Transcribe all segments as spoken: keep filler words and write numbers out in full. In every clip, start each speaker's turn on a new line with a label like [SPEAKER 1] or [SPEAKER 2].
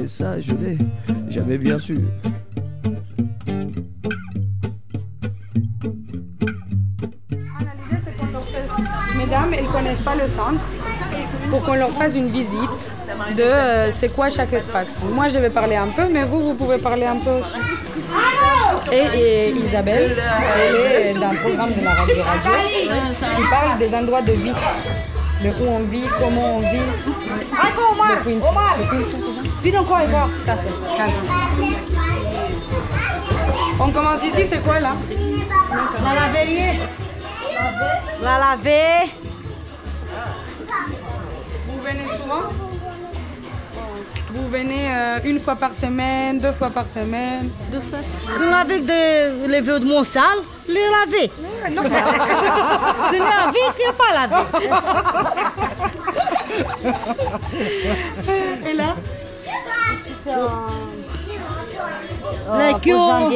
[SPEAKER 1] ça, je l'ai jamais bien su.
[SPEAKER 2] Mesdames, elles ne connaissent pas le centre, pour qu'on leur fasse une visite de euh, c'est quoi chaque espace. Moi, je vais parler un peu, mais vous, vous pouvez parler un peu aussi. Et, et Isabelle, elle est d'un programme de la radio radio qui parle des endroits de vie, de où on vit, comment on vit. Le Queens. Le Queens, c'est ça ? Quinze. On commence ici, c'est quoi là ?
[SPEAKER 3] La laverie. La laver.
[SPEAKER 2] Vous venez souvent ? Vous venez euh, une fois par semaine, deux fois par semaine ?
[SPEAKER 3] Deux fois. Quand avec des, les vieux de mon salle, les laver.
[SPEAKER 2] Non.
[SPEAKER 3] Je l'ai lavé, tu n'as pas lavé.
[SPEAKER 2] Et là ?
[SPEAKER 3] Les
[SPEAKER 4] Pour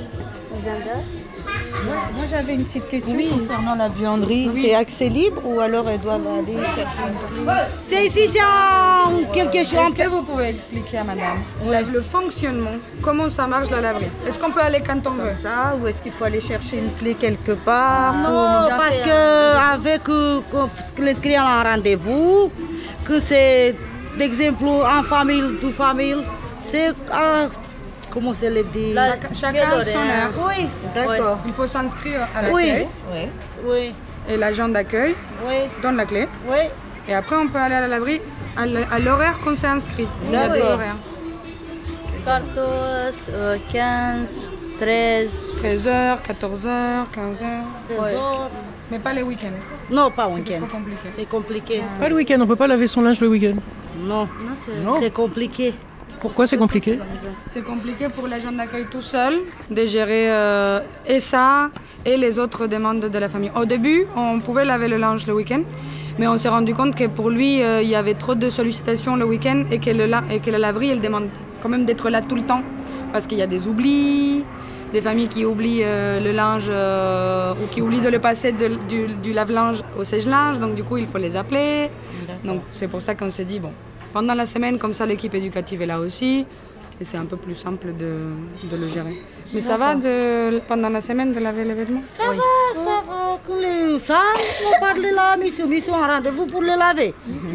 [SPEAKER 5] Moi j'avais une petite question oui. concernant la vianderie. Oui. C'est accès libre ou alors elles doivent aller chercher une prise ?
[SPEAKER 3] C'est ici, c'est en quelque chose.
[SPEAKER 2] Est-ce que vous pouvez expliquer à madame la, le fonctionnement, comment ça marche la laverie ? Est-ce qu'on peut aller quand on veut ?
[SPEAKER 5] Ça, ou est-ce qu'il faut aller chercher une clé quelque part ?
[SPEAKER 3] Non, parce que avec euh, les clients ont un rendez-vous, que c'est d'exemple en famille, toute famille, c'est euh, comment c'est le dit ?
[SPEAKER 2] Chac- Chacun son heure.
[SPEAKER 3] Oui,
[SPEAKER 5] d'accord.
[SPEAKER 2] Il faut s'inscrire à l'accueil.
[SPEAKER 5] Oui.
[SPEAKER 3] Oui.
[SPEAKER 2] Et l'agent d'accueil
[SPEAKER 3] Oui.
[SPEAKER 2] donne la clé.
[SPEAKER 3] Oui.
[SPEAKER 2] Et après, on peut aller à la laverie à l- à l'horaire qu'on s'est inscrit. Il y a des horaires.
[SPEAKER 4] quatorze, euh, quinze, treize.
[SPEAKER 2] treize heures, quatorze heures, quinze heures.
[SPEAKER 3] seize heures.
[SPEAKER 2] Mais pas les week-ends.
[SPEAKER 3] Non, pas
[SPEAKER 2] C'est
[SPEAKER 3] week-end.
[SPEAKER 2] trop compliqué.
[SPEAKER 3] C'est compliqué.
[SPEAKER 6] Pas le week-end, on peut pas laver son linge le week-end.
[SPEAKER 3] Non,
[SPEAKER 4] Non, c'est...
[SPEAKER 6] Non.
[SPEAKER 3] c'est compliqué.
[SPEAKER 6] Pourquoi c'est compliqué ?
[SPEAKER 2] C'est compliqué pour l'agent d'accueil tout seul de gérer euh, et ça et les autres demandes de la famille. Au début, on pouvait laver le linge le week-end, mais on s'est rendu compte que pour lui, euh, il y avait trop de sollicitations le week-end et que, le la- et que la laverie, elle demande quand même d'être là tout le temps parce qu'il y a des oublis, des familles qui oublient euh, le linge euh, ou qui oublient de le passer de- du, du lave-linge au sèche-linge, donc du coup, il faut les appeler. Donc c'est pour ça qu'on s'est dit, bon, pendant la semaine, comme ça, l'équipe éducative est là aussi. Et c'est un peu plus simple de, de le gérer. Mais ça va de, pendant la semaine de laver les vêtements ?
[SPEAKER 3] Ça va, ça va. Quand les ça, on parle de la mission. Mission a rendez-vous pour les laver.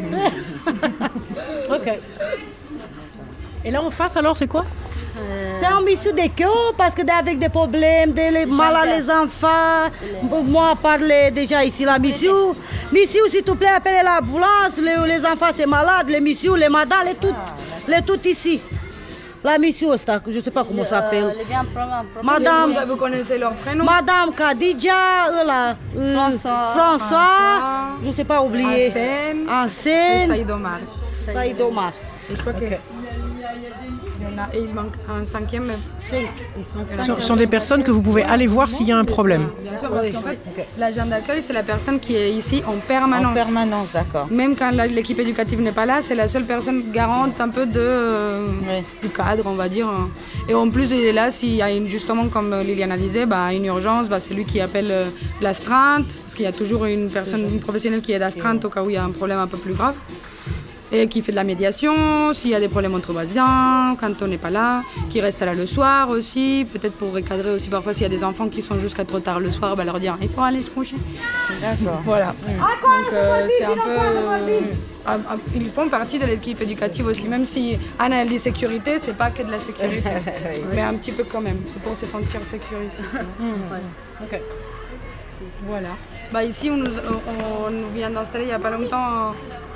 [SPEAKER 6] Ok. Et là en face alors c'est quoi ?
[SPEAKER 3] C'est un mission de cœur parce que avec des problèmes, des les mal à les enfants. Moi, parler déjà ici la mission. Mission, s'il te plaît, appelez l'ambulance. Les, les enfants, c'est malade. Les missions, les madames, les toutes, les toutes ici. La mission, je ne sais pas comment ça s'appelle. Madame,
[SPEAKER 2] Vous, vous connaissez leur prénom ?
[SPEAKER 3] Madame Khadija, euh, là, euh,
[SPEAKER 4] François.
[SPEAKER 3] François,
[SPEAKER 2] François.
[SPEAKER 3] je ne sais pas oublier.
[SPEAKER 2] Ansel et
[SPEAKER 3] Ansel,
[SPEAKER 2] Saïd Omar.
[SPEAKER 3] Saïd Omar.
[SPEAKER 2] Et je crois que il y en a, et il manque un cinquième. mais-
[SPEAKER 3] Cinq.
[SPEAKER 5] Ils sont
[SPEAKER 6] Ce sont- ce sont des personnes que vous pouvez aller voir s'il y a un problème.
[SPEAKER 2] Bien sûr, parce qu'en fait, l'agent d'accueil, c'est la personne qui est ici en permanence.
[SPEAKER 5] en permanence, d'accord.
[SPEAKER 2] Même quand la- l'équipe éducative n'est pas là, c'est la seule personne garante un peu de, euh,
[SPEAKER 5] Oui.
[SPEAKER 2] du cadre, on va dire. Et en plus, il est là, s'il y a une, justement, comme Liliana disait, bah, une urgence, bah, c'est lui qui appelle euh, l'astreinte, parce qu'il y a toujours une personne, une professionnelle qui est d'astreinte au cas où il y a un problème un peu plus grave. Et qui fait de la médiation, s'il y a des problèmes entre voisins, quand on n'est pas là, qui reste là le soir aussi, peut-être pour recadrer aussi parfois s'il y a des enfants qui sont jusqu'à trop tard le soir, bah, leur dire il faut aller se coucher.
[SPEAKER 5] D'accord.
[SPEAKER 2] Voilà. Donc euh, c'est un peu... euh, ah, ah, ils font partie de l'équipe éducative aussi, même si Anna elle dit sécurité, c'est pas que de la sécurité, mais un petit peu quand même, c'est pour se sentir sécure ici. c'est-
[SPEAKER 6] Ok.
[SPEAKER 2] Voilà. Bah, ici on, nous, on, on vient d'installer il n'y a pas longtemps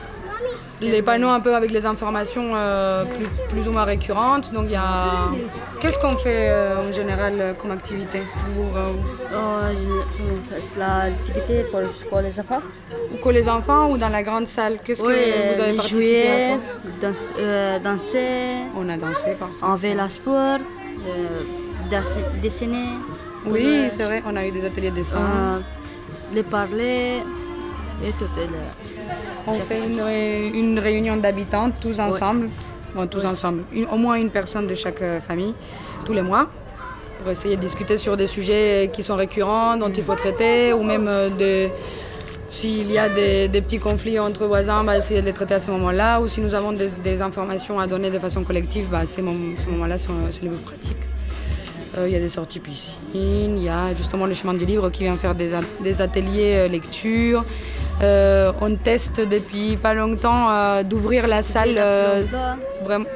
[SPEAKER 2] les panneaux un peu avec les informations euh, plus, plus ou moins récurrentes. Donc il y a... Qu'est-ce qu'on fait euh, en général euh, comme activité pour, euh,
[SPEAKER 4] Euh, je- L'activité pour, pour les enfants.
[SPEAKER 2] pour les enfants ou dans la grande salle? Qu'est-ce que
[SPEAKER 4] Oui,
[SPEAKER 2] vous avez participé à
[SPEAKER 4] jouer,
[SPEAKER 2] quoi?
[SPEAKER 4] danse- euh, danser,
[SPEAKER 2] On a dansé parfois.
[SPEAKER 4] on fait la sport, euh, dassi- dessiner,
[SPEAKER 2] Oui, c'est vrai, on a eu des ateliers de dessin.
[SPEAKER 4] euh, les parler et tout. et le-
[SPEAKER 2] On fait une, ré- une réunion d'habitants, tous ensemble, bon, tous ensemble, une- au moins une personne de chaque euh, famille, tous les mois, pour essayer de discuter sur des sujets qui sont récurrents, dont il faut traiter, ou même euh, des, S'il y a des, des petits conflits entre voisins, bah, essayer de les traiter à ce moment-là. Ou si nous avons des, des informations à donner de façon collective, bah, ces, mom- ces moments-là sont, c'est les plus pratiques. Il euh, y a des sorties piscine, il y a justement le chemin du livre qui vient faire des, a- des ateliers euh, lecture. Euh, on teste depuis pas longtemps euh, d'ouvrir la salle. Euh, vraiment.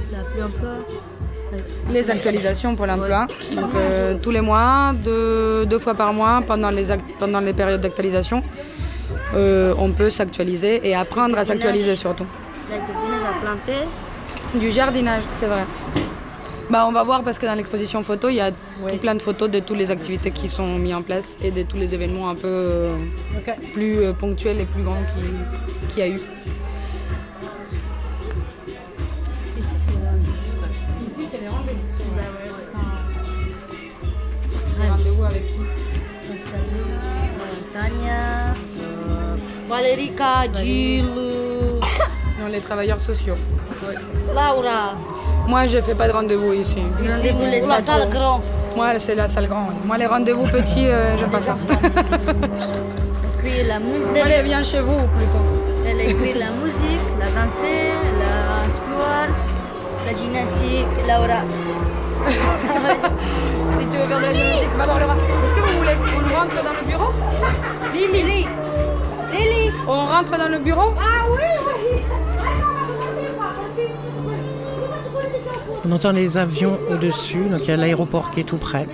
[SPEAKER 2] Les actualisations pour l'emploi. Donc euh, tous les mois, deux, deux fois par mois, pendant les, act- pendant les périodes d'actualisation. Euh, on peut s'actualiser et apprendre à s'actualiser surtout. Du jardinage, c'est vrai. Bah, on va voir parce que dans l'exposition photo, il y a oui. tout plein de photos de toutes les activités qui sont mises en place et de tous les événements un peu euh, okay. plus euh, ponctuels et plus grands qu'il qui y a eu. Ici, c'est les rendez-vous. Ici, c'est les rendez-vous. Les rendez-vous avec qui?
[SPEAKER 3] Tania, Valerica, Gilles.
[SPEAKER 2] Non, les travailleurs sociaux.
[SPEAKER 3] Oui. Laura.
[SPEAKER 2] Moi, je ne fais pas de rendez-vous ici.
[SPEAKER 3] Rendez-vous les la salle grande.
[SPEAKER 2] Moi, c'est la salle grande. Moi, les rendez-vous petits, euh, je passe ça.
[SPEAKER 3] Écrire la musique.
[SPEAKER 2] Moi, je viens chez vous plutôt.
[SPEAKER 3] Elle écrit la musique, la danser, la sport, la gymnastique, Laura.
[SPEAKER 2] Si tu veux faire de la gymnastique, va voir Laura. Est-ce que vous voulez qu'on rentre dans le bureau? Lily. Lily. Lily. On rentre dans le bureau?
[SPEAKER 3] Ah oui, oui.
[SPEAKER 5] On entend les avions au-dessus, donc il y a l'aéroport qui est tout près.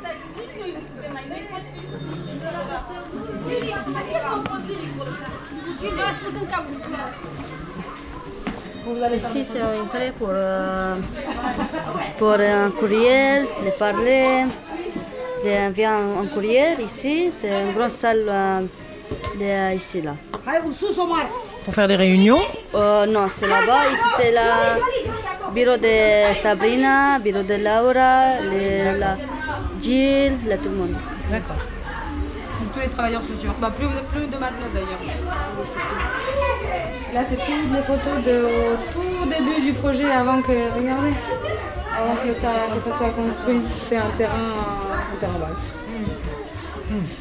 [SPEAKER 4] Ici, c'est une entrée pour, euh, pour un courrier, de parler. On vient en courrier ici, c'est une grosse salle euh, de, ici là.
[SPEAKER 5] Pour faire des réunions?
[SPEAKER 4] euh, Non, c'est là-bas. Ici, c'est le bureau de Sabrina, bureau de Laura, le, la Jill, là, tout le monde.
[SPEAKER 5] D'accord.
[SPEAKER 2] Et tous les travailleurs sociaux. Bah, plus, plus de maintenant d'ailleurs. Là, c'est toutes les photos de, au tout début du projet avant que, regardez, avant que ça, que ça soit construit. C'était un terrain, un terrain vague. Mmh. Mmh.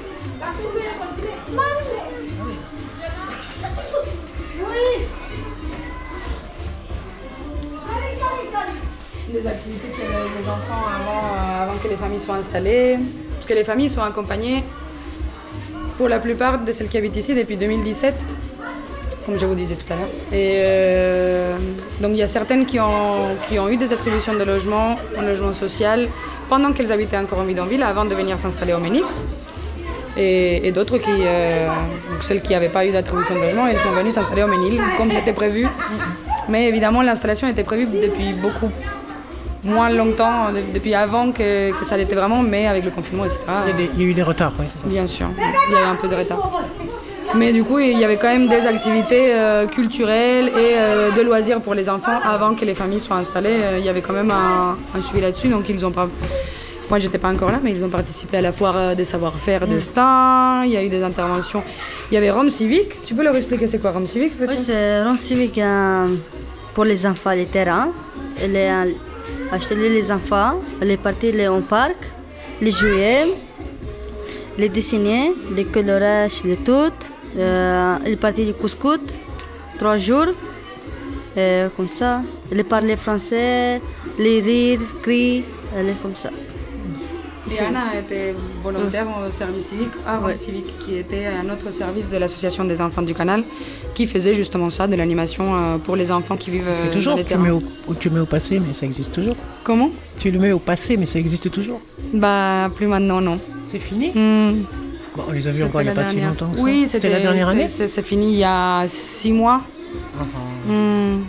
[SPEAKER 2] Les activités qu'il y avait avec les enfants avant, avant que les familles soient installées. Parce que les familles sont accompagnées, pour la plupart de celles qui habitent ici, depuis deux mille dix-sept, comme je vous disais tout à l'heure. Et euh, donc il y a certaines qui ont, qui ont eu des attributions de logement, en logement social, pendant qu'elles habitaient encore en bidonville, avant de venir s'installer au Ménil. Et, et d'autres qui, euh, donc celles qui n'avaient pas eu d'attribution de logement, elles sont venues s'installer au Ménil, comme c'était prévu. Mais évidemment, l'installation était prévue depuis beaucoup moins longtemps, de, depuis avant que, que ça l'était vraiment, mais avec le confinement, et cetera.
[SPEAKER 5] Il y a, des, il y a eu des retards, oui. C'est ça.
[SPEAKER 2] Bien sûr, il y a eu un peu de retard. Mais du coup, il y avait quand même des activités euh, culturelles et euh, de loisirs pour les enfants avant que les familles soient installées. Euh, il y avait quand même un, un suivi là-dessus, donc ils ont pas... Moi, j'étais pas encore là, mais ils ont participé à la foire des savoir-faire de Stein. Il y a eu des interventions. Il y avait Rome Civique. Tu peux leur expliquer c'est quoi Rome Civique peut-être?
[SPEAKER 4] Oui, c'est Rome Civique euh, pour les enfants, les terrains. Elle est euh, acheter les enfants, les partir les au parc, les jouer, les dessiner, les colorage, les tout. Euh, les partir du couscous, trois jours, euh, comme ça. Les parler français, les rire, crier, les comme ça.
[SPEAKER 2] Et Anna était volontaire au service civique, à Rome Civique, qui était un autre service de l'association des enfants du canal, qui faisait justement ça, de l'animation pour les enfants qui vivent
[SPEAKER 5] c'est toujours,
[SPEAKER 2] dans les
[SPEAKER 5] tu
[SPEAKER 2] terrains.
[SPEAKER 5] mets au, tu mets au passé, mais ça existe toujours.
[SPEAKER 2] Comment?
[SPEAKER 5] Tu le mets au passé, mais ça existe toujours.
[SPEAKER 2] Bah, plus maintenant, non.
[SPEAKER 5] C'est fini?
[SPEAKER 2] mmh.
[SPEAKER 5] Bon, on les a vus encore il n'y a pas
[SPEAKER 2] dernière.
[SPEAKER 5] si longtemps que ça.
[SPEAKER 2] Oui,
[SPEAKER 5] c'était la dernière année.
[SPEAKER 2] C'est, c'est fini il y a six mois.
[SPEAKER 5] Uh-huh.
[SPEAKER 2] mmh.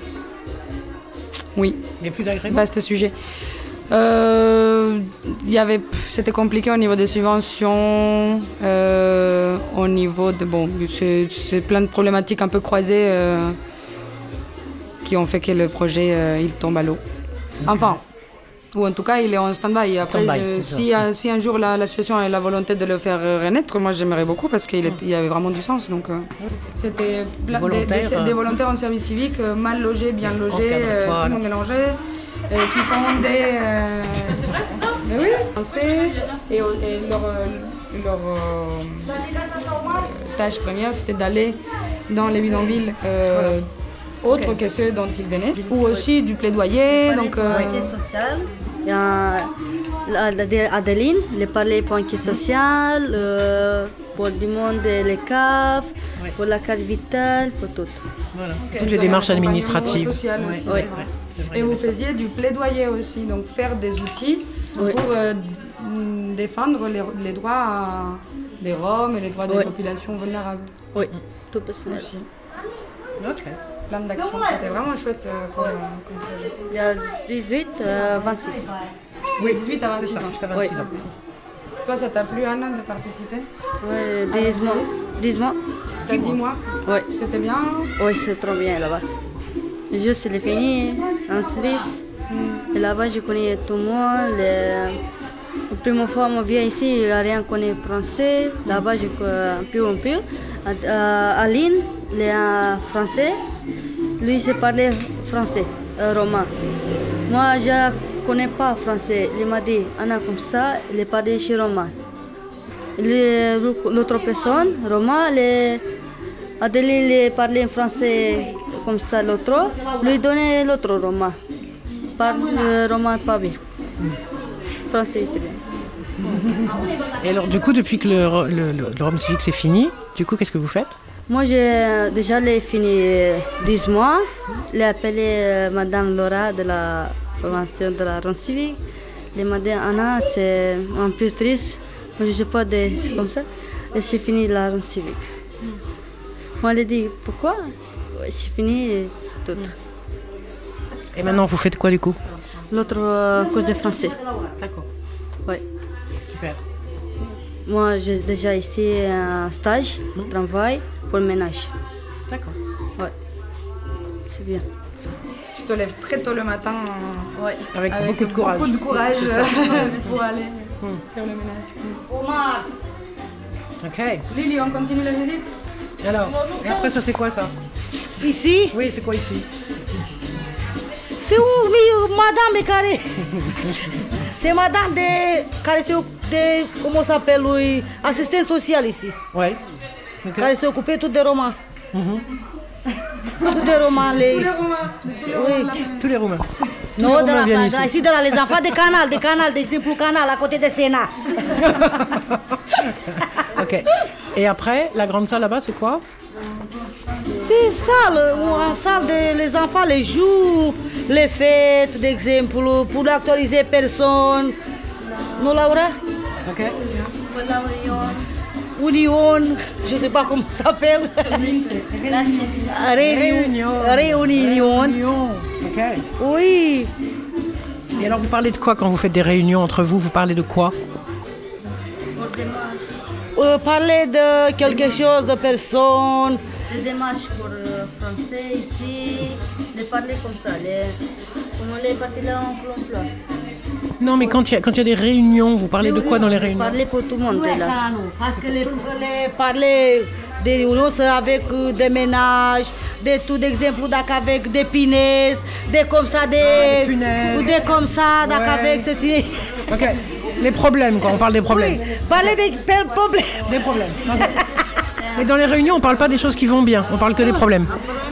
[SPEAKER 2] Oui.
[SPEAKER 5] Il n'y a plus d'agrément?
[SPEAKER 2] Vaste sujet. Euh, y avait, c'était compliqué au niveau des subventions, euh, au niveau de... Bon, c'est, c'est plein de problématiques un peu croisées euh, qui ont fait que le projet euh, il tombe à l'eau. Okay. Enfin, ou en tout cas, il est en stand-by. Après,
[SPEAKER 5] stand-by,
[SPEAKER 2] je, si, un, si un jour la, l'association a la volonté de le faire renaître, moi j'aimerais beaucoup parce qu'il est, il avait vraiment du sens. Donc, euh, c'était plein, des, des, des volontaires en service civique, euh, mal logés, bien logés, euh, voilà. Tout le monde mélangé. Euh, qui font des... Euh, c'est vrai, c'est ça? Mais oui, et, et leur, leur euh, tâche première, c'était d'aller dans les bidonvilles euh, autres okay. que ceux dont ils venaient, ou aussi du plaidoyer. Donc,
[SPEAKER 4] euh... enquête sociale. Il y a Adeline, elle parlait pour enquête sociale, euh, pour du monde les caves, oui. pour la carte vitale, pour tout.
[SPEAKER 7] Voilà. Okay. Toutes les démarches administratives.
[SPEAKER 2] Aussi,
[SPEAKER 7] oui.
[SPEAKER 2] Oui. Vrai. Et vous faisiez du plaidoyer aussi, donc faire des outils oui. pour euh, défendre les, les droits des Roms et les droits des oui. populations vulnérables.
[SPEAKER 4] Oui, tout personnel.
[SPEAKER 2] Aussi. Ok. Plein d'actions, c'était vraiment chouette euh, comme, comme projet.
[SPEAKER 4] Il y a dix-huit à vingt-six.
[SPEAKER 2] Oui, dix-huit à vingt-six ans.
[SPEAKER 7] Jusqu'à vingt-six
[SPEAKER 4] oui.
[SPEAKER 7] ans.
[SPEAKER 2] Toi, ça t'a plu, Anna, de participer?
[SPEAKER 4] Oui, dix mois. dix mois.
[SPEAKER 2] T'as dix mois?
[SPEAKER 4] Oui.
[SPEAKER 2] C'était bien?
[SPEAKER 4] Oui, c'est trop bien là-bas. Juste, c'est fini, en triste. Mm. Et là-bas, je connais tout le monde. Les... La première fois, on vient ici, il n'y a rien connaît français. Là-bas, je connais un peu, un peu. Euh, Aline, il est français. Lui, il sait parler français, euh, roman. Moi, je ne connais pas français. Il m'a dit, Anna, comme ça, il est parlé chez Roman. L'autre personne, Roman, Adeline, il est parlé français comme ça, l'autre. Lui donnait l'autre Roman. Parle euh, Roman pas bien. Français, c'est bien.
[SPEAKER 7] Et alors, du coup, depuis que le, le, le, le Rome civique c'est fini, du coup, qu'est-ce que vous faites?
[SPEAKER 4] Moi, j'ai déjà les fini dix mois. J'ai appelé euh, Madame Laura de la formation de la Rome civique. Elle m'a dit, Anna, c'est un peu triste. Moi, je ne sais pas, de, c'est comme ça. Et c'est fini la Rome civique. Moi, elle a dit, pourquoi? C'est fini tout.
[SPEAKER 7] Et maintenant, vous faites quoi, du coup?
[SPEAKER 4] L'autre euh, cause de français.
[SPEAKER 7] D'accord.
[SPEAKER 4] Oui.
[SPEAKER 7] Super.
[SPEAKER 4] Moi, j'ai déjà ici un stage, un mmh. travail pour le ménage.
[SPEAKER 7] D'accord.
[SPEAKER 4] Oui. C'est bien.
[SPEAKER 2] Tu te lèves très tôt le matin.
[SPEAKER 4] Oui.
[SPEAKER 7] Avec, avec beaucoup de courage.
[SPEAKER 2] Beaucoup de courage pour aller mmh. faire le ménage.
[SPEAKER 3] Omar.
[SPEAKER 7] Ok.
[SPEAKER 2] Lily, on continue la visite?
[SPEAKER 7] Alors, et après ça, c'est quoi ça?
[SPEAKER 3] Ici?
[SPEAKER 7] Oui, c'est quoi ici?
[SPEAKER 3] C'est où, mais, madame care? C'est madame de, care se de, comment ça s'appelle, lui, assistante sociale ici.
[SPEAKER 7] Oui. Okay.
[SPEAKER 3] Care se occupe tout de romans.
[SPEAKER 7] Mm-hmm.
[SPEAKER 3] Tout de romans. Les...
[SPEAKER 2] Tous les romans.
[SPEAKER 3] Oui.
[SPEAKER 7] Tous les roumains. Tous
[SPEAKER 3] non,
[SPEAKER 7] les
[SPEAKER 3] de la,
[SPEAKER 7] viennent
[SPEAKER 3] de la, ici, de la, les enfants de canal, de canal, d'exemple canal, à côté de Sénat.
[SPEAKER 7] Ok. Et après, la grande salle là-bas, c'est quoi?
[SPEAKER 3] C'est salle, une salle de les enfants les jouent, les fêtes, d'exemple, pour actualiser personne. Non, Laura?
[SPEAKER 7] Ok.
[SPEAKER 4] Pour la
[SPEAKER 3] Union,
[SPEAKER 4] réunion.
[SPEAKER 3] je ne sais pas comment ça s'appelle.
[SPEAKER 7] Réunion.
[SPEAKER 3] Réunion.
[SPEAKER 7] Réunion. Ok.
[SPEAKER 3] Oui.
[SPEAKER 7] Et alors, vous parlez de quoi quand vous faites des réunions entre vous? Vous parlez de quoi?
[SPEAKER 3] Euh, parler de quelque chose, de personne.
[SPEAKER 4] Les démarches pour le français ici, de parler comme ça, les, comment les parties là en emploi.
[SPEAKER 7] Non, mais quand il y a, quand il y a des réunions, vous parlez de quoi dans les réunions?
[SPEAKER 4] Parler pour tout le monde là.
[SPEAKER 3] Parce que les, les parler des réunions, c'est avec euh, des ménages, des tout d'exemples avec des punaises, des comme ça, des,
[SPEAKER 7] ah, des punaises.
[SPEAKER 3] Ou des comme ça, ouais. Avec ceci.
[SPEAKER 7] Ok. Les problèmes, quoi. On parle des problèmes.
[SPEAKER 3] Oui, parler des problèmes.
[SPEAKER 7] Des problèmes. Okay. Mais dans les réunions, on parle pas des choses qui vont bien. On parle que des problèmes.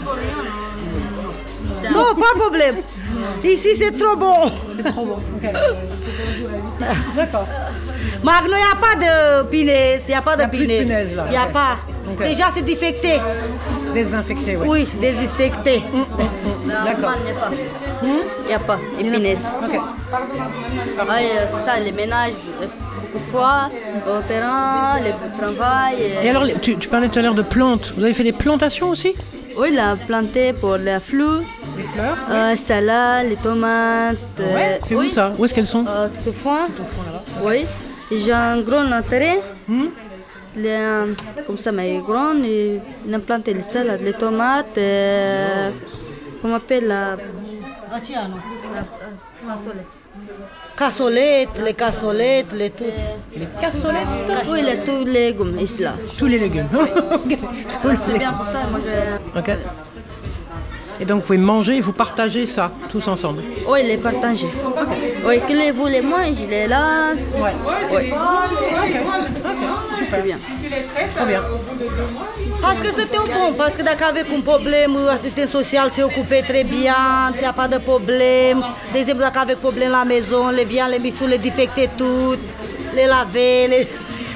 [SPEAKER 3] Non, pas de problème. Ici, c'est trop bon.
[SPEAKER 7] C'est trop bon. Ok. D'accord.
[SPEAKER 3] Magno, il n'y a pas de punaise. Il n'y a pas de
[SPEAKER 7] punaise.
[SPEAKER 3] Il n'y a
[SPEAKER 7] okay.
[SPEAKER 3] pas.
[SPEAKER 7] Okay.
[SPEAKER 3] Déjà, c'est désinfecté.
[SPEAKER 7] Désinfecté, oui.
[SPEAKER 3] Oui, désinfecté.
[SPEAKER 4] Mmh, mmh. D'accord. Il n'y a pas. Il n'y a pas. Épinès.
[SPEAKER 7] Ok.
[SPEAKER 4] Ah, c'est ça, les ménages, beaucoup de fois, au terrain, le travail.
[SPEAKER 7] Et, et alors, tu, tu parlais tout à l'heure de plantes. Vous avez fait des plantations aussi?
[SPEAKER 4] Oui, il a planté pour les fleurs.
[SPEAKER 7] Les fleurs?
[SPEAKER 4] Euh, oui. Salade, les tomates.
[SPEAKER 7] Ouais, c'est
[SPEAKER 4] oui.
[SPEAKER 7] Où ça? Où est-ce qu'elles sont?
[SPEAKER 4] euh, Tout au fond.
[SPEAKER 7] Tout au fond là-bas.
[SPEAKER 4] Oui. Et j'ai un grand terrain.
[SPEAKER 7] Hmm?
[SPEAKER 4] Les, comme ça, mais grand. Il a planté les salades, les tomates. Et, comment on appelle la. La, la fasolette.
[SPEAKER 3] Cassolettes, les cassolettes, les tout.
[SPEAKER 7] Les cassolettes?
[SPEAKER 4] Oui, les, tous les légumes, ici là.
[SPEAKER 7] Tous les légumes. Okay.
[SPEAKER 4] Ah, c'est bien pour ça, moi je...
[SPEAKER 7] Ok. Et donc vous pouvez manger et vous partagez ça, tous ensemble?
[SPEAKER 4] Oui, les partager. Oui, que les vous les mangez, les là.
[SPEAKER 7] Ouais.
[SPEAKER 4] Oui.
[SPEAKER 7] Ok. Ok.
[SPEAKER 4] c'est bien.
[SPEAKER 7] Très bien.
[SPEAKER 3] Parce que c'était bon, parce que dacă aveți un problem, asistent social se occupe très bien, s'il n'y a pas de problème. De exemplu, dacă aveți problème la maison, le vient, les missous, les défecter tout, les laver, les...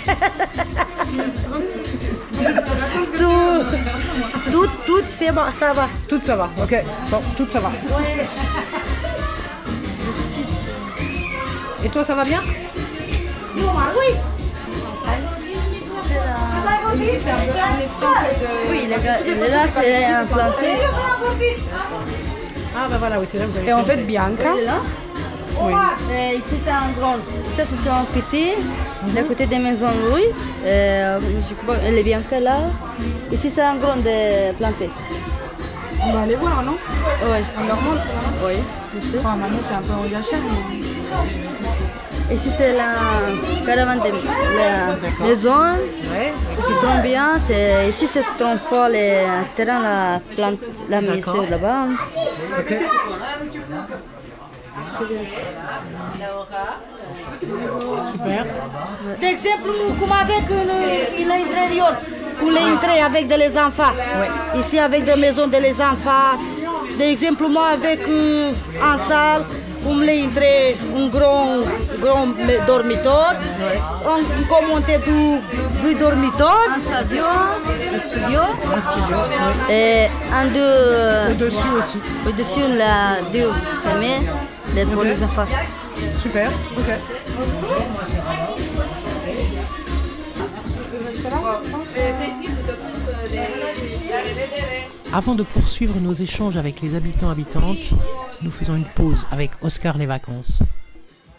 [SPEAKER 3] tout, tout, tout, c'est bon, ça va.
[SPEAKER 7] Tout ça va, ok. Bon, tout ça va. Et toi, ça va bien?
[SPEAKER 3] Oui.
[SPEAKER 2] Ici, c'est un peu un exemple de...
[SPEAKER 4] Oui, les gars, là, c'est implanté.
[SPEAKER 7] Ah bah voilà, oui, c'est là que vous avez
[SPEAKER 2] Et en fait, Bianca,
[SPEAKER 4] Elle est là.
[SPEAKER 7] Oui.
[SPEAKER 4] Et ici, c'est un grand. Ça, c'est un petit. D'un côté des maisons, oui. Euh, je crois, elle est bien que là. Ici, c'est un grand de planté.
[SPEAKER 2] on va aller voir, non?
[SPEAKER 4] Oui.
[SPEAKER 2] On leur montre, là.
[SPEAKER 4] Oui, je sais.
[SPEAKER 2] Enfin, maintenant, c'est un peu en gâchette, mais...
[SPEAKER 4] Ici, c'est la caravane de la maison.
[SPEAKER 7] Ouais.
[SPEAKER 4] C'est trop bien. C'est, ici, c'est trop fort le terrain, la plante, la maison là-bas.
[SPEAKER 7] Ok. Super.
[SPEAKER 3] De exemplu, cum avem în, în interior, cum le intrez avec de les enfants. Ici avec des maisons de les enfants. De exemplu, moi avec euh, en salle, cum le intrez un grand, grand dormitor, on, on monte du, du dormitor.
[SPEAKER 4] Un studio, un studio.
[SPEAKER 7] Un studio. Ouais.
[SPEAKER 4] Et un deux.
[SPEAKER 7] Au-dessus aussi.
[SPEAKER 4] Au-dessus, la deux familles, les pour les enfants.
[SPEAKER 7] Super. Ok. Avant de poursuivre nos échanges avec les habitants-habitantes, nous faisons une pause avec Oscar les vacances.